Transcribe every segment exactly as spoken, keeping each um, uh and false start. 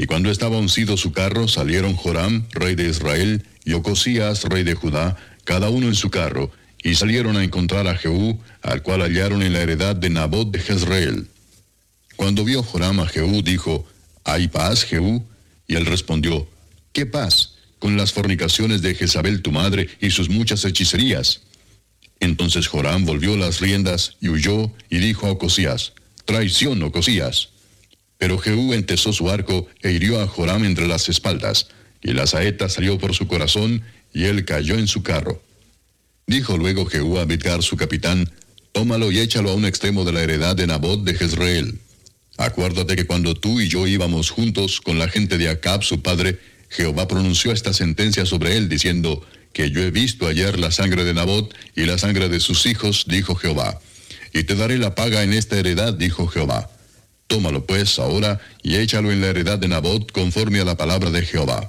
Y cuando estaba uncido su carro, salieron Joram, rey de Israel, y Ocosías, rey de Judá, cada uno en su carro, y salieron a encontrar a Jehú, al cual hallaron en la heredad de Nabot de Jezreel. Cuando vio Joram a Jehú, dijo, ¿hay paz, Jehú? Y él respondió, ¿qué paz? Con las fornicaciones de Jezabel tu madre y sus muchas hechicerías. Entonces Joram volvió las riendas y huyó, y dijo a Ocosías, traición, Ocosías. Pero Jehú entesó su arco e hirió a Joram entre las espaldas, y la saeta salió por su corazón, y él cayó en su carro. Dijo luego Jehú a Abidgar su capitán, tómalo y échalo a un extremo de la heredad de Nabot de Jezreel. Acuérdate que cuando tú y yo íbamos juntos con la gente de Acab su padre, Jehová pronunció esta sentencia sobre él, diciendo, que yo he visto ayer la sangre de Nabot y la sangre de sus hijos, dijo Jehová. Y te daré la paga en esta heredad, dijo Jehová. Tómalo pues ahora y échalo en la heredad de Nabot conforme a la palabra de Jehová.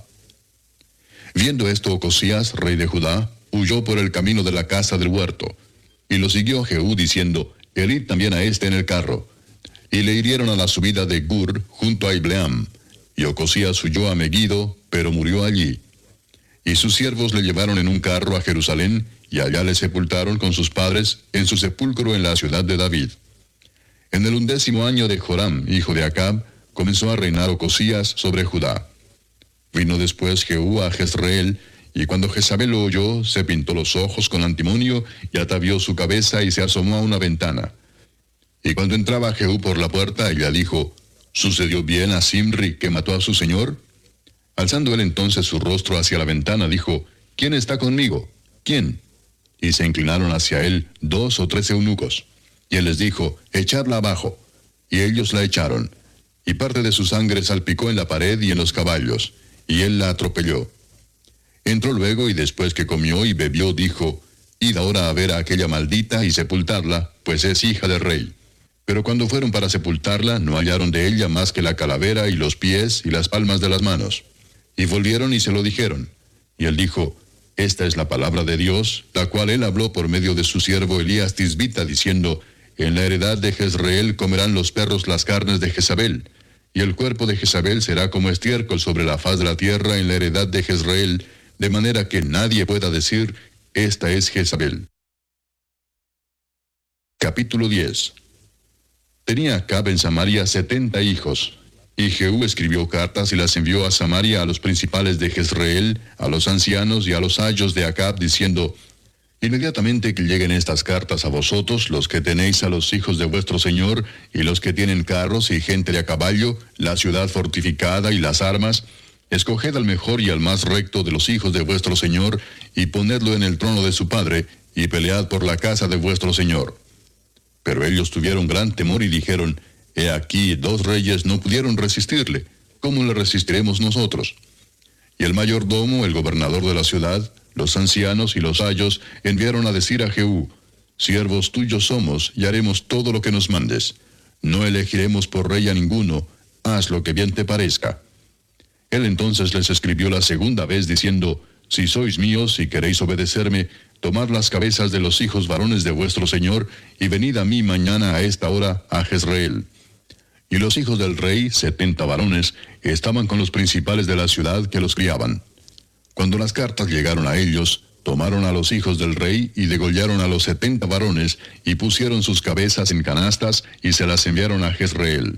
Viendo esto, Ocosías, rey de Judá, huyó por el camino de la casa del huerto. Y lo siguió Jehú diciendo, herid también a este en el carro. Y le hirieron a la subida de Gur, junto a Ibleam. Y Ocosías huyó a Megiddo, pero murió allí. Y sus siervos le llevaron en un carro a Jerusalén, y allá le sepultaron con sus padres en su sepulcro en la ciudad de David. En el undécimo año de Joram, hijo de Acab, comenzó a reinar Ocosías sobre Judá. Vino después Jehú a Jezreel, y cuando Jezabel lo oyó, se pintó los ojos con antimonio, y atavió su cabeza y se asomó a una ventana. Y cuando entraba Jehú por la puerta, ella dijo, ¿sucedió bien a Simri que mató a su señor? Alzando él entonces su rostro hacia la ventana, dijo, ¿quién está conmigo? ¿Quién? Y se inclinaron hacia él dos o tres eunucos. Y él les dijo, echadla abajo. Y ellos la echaron. Y parte de su sangre salpicó en la pared y en los caballos. Y él la atropelló. Entró luego, y después que comió y bebió, dijo, id ahora a ver a aquella maldita y sepultarla, pues es hija del rey. Pero cuando fueron para sepultarla, no hallaron de ella más que la calavera y los pies y las palmas de las manos. Y volvieron y se lo dijeron. Y él dijo, esta es la palabra de Dios, la cual él habló por medio de su siervo Elías Tisbita, diciendo, en la heredad de Jezreel comerán los perros las carnes de Jezabel, y el cuerpo de Jezabel será como estiércol sobre la faz de la tierra en la heredad de Jezreel, de manera que nadie pueda decir, esta es Jezabel. Capítulo diez. Tenía Acab en Samaria setenta hijos, y Jehú escribió cartas y las envió a Samaria a los principales de Jezreel, a los ancianos y a los ayos de Acab, diciendo, inmediatamente que lleguen estas cartas a vosotros, los que tenéis a los hijos de vuestro señor, y los que tienen carros y gente de a caballo, la ciudad fortificada y las armas, escoged al mejor y al más recto de los hijos de vuestro señor, y ponedlo en el trono de su padre, y pelead por la casa de vuestro señor. Pero ellos tuvieron gran temor y dijeron, he aquí, dos reyes no pudieron resistirle, ¿cómo le resistiremos nosotros? Y el mayordomo, el gobernador de la ciudad, los ancianos y los ayos enviaron a decir a Jehú, siervos tuyos somos, y haremos todo lo que nos mandes. No elegiremos por rey a ninguno, haz lo que bien te parezca. Él entonces les escribió la segunda vez, diciendo, si sois míos y queréis obedecerme, tomad las cabezas de los hijos varones de vuestro señor, y venid a mí mañana a esta hora a Jezreel. Y los hijos del rey, setenta varones, estaban con los principales de la ciudad que los criaban. Cuando las cartas llegaron a ellos, tomaron a los hijos del rey y degollaron a los setenta varones, y pusieron sus cabezas en canastas, y se las enviaron a Jezreel.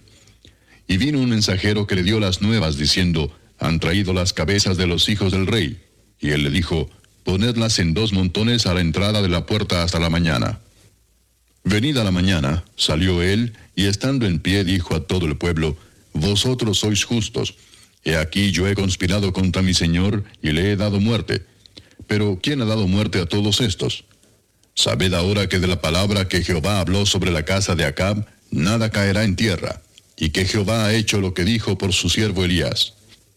Y vino un mensajero que le dio las nuevas, diciendo, han traído las cabezas de los hijos del rey. Y él le dijo, ponedlas en dos montones a la entrada de la puerta hasta la mañana. Venida la mañana, salió él, y estando en pie dijo a todo el pueblo, vosotros sois justos. He aquí yo he conspirado contra mi señor, y le he dado muerte. Pero ¿quién ha dado muerte a todos estos? Sabed ahora que de la palabra que Jehová habló sobre la casa de Acab, nada caerá en tierra, y que Jehová ha hecho lo que dijo por su siervo Elías.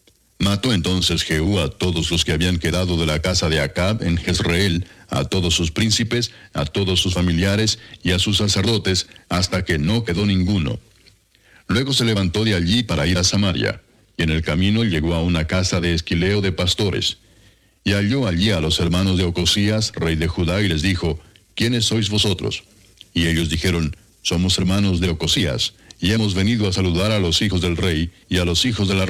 Mató entonces Jehú a todos los que habían quedado de la casa de Acab en Jezreel, a todos sus príncipes, a todos sus familiares y a sus sacerdotes, hasta que no quedó ninguno. Luego se levantó de allí para ir a Samaria, y en el camino llegó a una casa de esquileo de pastores. Y halló allí a los hermanos de Ocosías, rey de Judá, y les dijo, ¿quiénes sois vosotros? Y ellos dijeron, somos hermanos de Ocosías, y hemos venido a saludar a los hijos del rey y a los hijos de la